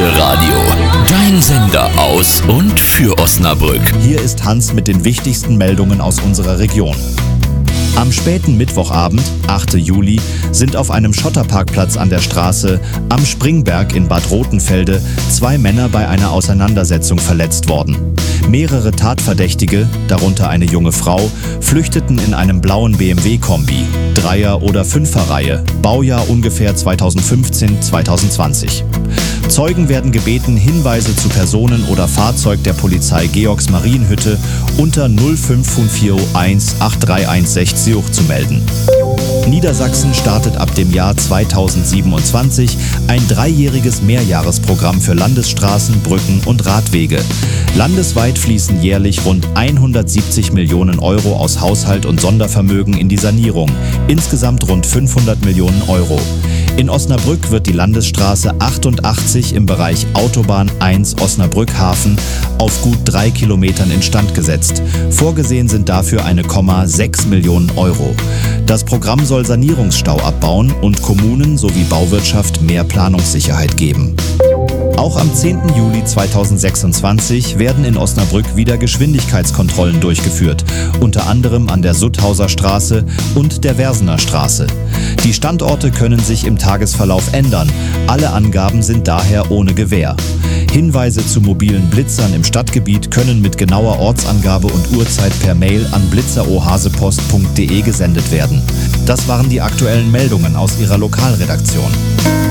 Elbe Radio. Dein Sender aus und für Osnabrück. Hier ist Hans mit den wichtigsten Meldungen aus unserer Region. Am späten Mittwochabend, 8. Juli, sind auf einem Schotterparkplatz an der Straße Am Springberg in Bad Rotenfelde 2 Männer bei einer Auseinandersetzung verletzt worden. Mehrere Tatverdächtige, darunter eine junge Frau, flüchteten in einem blauen BMW-Kombi, 3er- oder 5er-Reihe, Baujahr ungefähr 2015-2020. Zeugen werden gebeten, Hinweise zu Personen oder Fahrzeug der Polizei Georgsmarienhütte unter 05401 8316 zu melden. Niedersachsen startet ab dem Jahr 2027 ein 3-jähriges Mehrjahresprogramm für Landesstraßen, Brücken und Radwege. Landesweit fließen jährlich rund 170 Millionen Euro aus Haushalt und Sondervermögen in die Sanierung, insgesamt rund 500 Millionen Euro. In Osnabrück wird die Landesstraße 88 im Bereich Autobahn 1 Osnabrück-Hafen auf gut 3 Kilometern instand gesetzt. Vorgesehen sind dafür 1,6 Millionen Euro. Das Programm soll Sanierungsstau abbauen und Kommunen sowie Bauwirtschaft mehr Planungssicherheit geben. Auch am 10. Juli 2026 werden in Osnabrück wieder Geschwindigkeitskontrollen durchgeführt, unter anderem an der Sutthauser Straße und der Versener Straße. Die Standorte können sich im Tagesverlauf ändern, alle Angaben sind daher ohne Gewähr. Hinweise zu mobilen Blitzern im Stadtgebiet können mit genauer Ortsangabe und Uhrzeit per Mail an blitzerohasepost.de gesendet werden. Das waren die aktuellen Meldungen aus Ihrer Lokalredaktion.